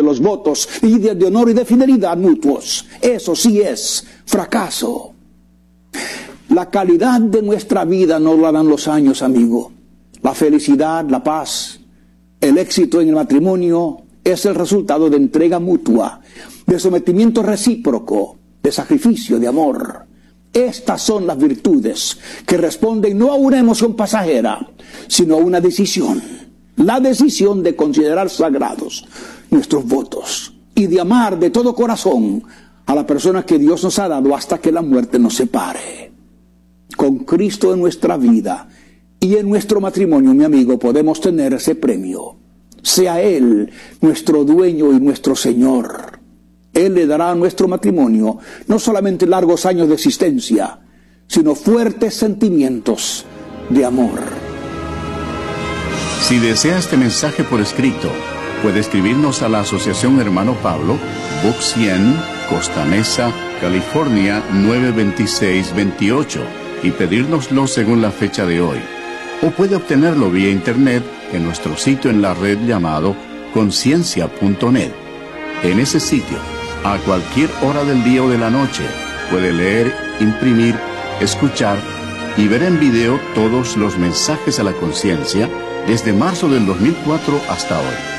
los votos y de honor y de fidelidad mutuos. Eso sí es fracaso. La calidad de nuestra vida no la dan los años, amigo. La felicidad, la paz, el éxito en el matrimonio es el resultado de entrega mutua, de sometimiento recíproco, de sacrificio, de amor. Estas son las virtudes que responden no a una emoción pasajera, sino a una decisión. La decisión de considerar sagrados nuestros votos y de amar de todo corazón a la persona que Dios nos ha dado hasta que la muerte nos separe. Con Cristo en nuestra vida y en nuestro matrimonio, mi amigo, podemos tener ese premio. Sea Él nuestro dueño y nuestro Señor. Él le dará a nuestro matrimonio no solamente largos años de existencia, sino fuertes sentimientos de amor. Si desea este mensaje por escrito, puede escribirnos a la Asociación Hermano Pablo, Box 100, Costa Mesa, California 92628, y pedírnoslo según la fecha de hoy. O puede obtenerlo vía internet en nuestro sitio en la red llamado conciencia.net. En ese sitio, a cualquier hora del día o de la noche, puede leer, imprimir, escuchar y ver en video todos los mensajes a la conciencia desde marzo del 2004 hasta hoy.